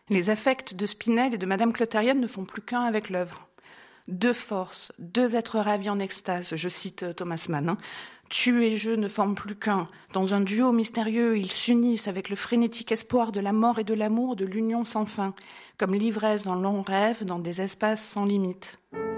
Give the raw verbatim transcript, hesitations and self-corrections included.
Les affects de Spinel et de Madame Clotarienne ne font plus qu'un avec l'œuvre. Deux forces, deux êtres ravis en extase, je cite Thomas Mann. Hein. Tu et je ne forment plus qu'un. Dans un duo mystérieux, ils s'unissent avec le frénétique espoir de la mort et de l'amour, de l'union sans fin, comme l'ivresse d'un long rêve dans des espaces sans limite.